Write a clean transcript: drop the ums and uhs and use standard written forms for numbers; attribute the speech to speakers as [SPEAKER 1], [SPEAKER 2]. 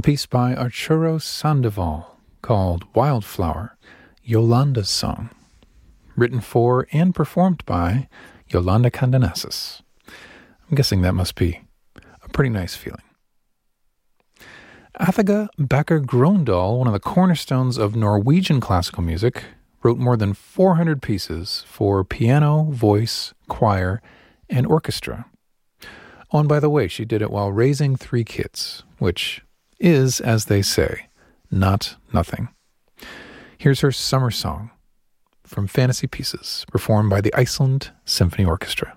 [SPEAKER 1] piece by Arturo Sandoval called Wildflower, Yolanda's Song, written for and performed by Yolanda Kandanassis. I'm guessing that must be a pretty nice feeling. Athaga Bakker Grøndal, one of the cornerstones of Norwegian classical music, wrote more than 400 pieces for piano, voice, choir, and orchestra. Oh, and by the way, she did it while raising 3 kids, which is, as they say, not nothing. Here's her summer song from Fantasy Pieces, performed by the Iceland Symphony Orchestra.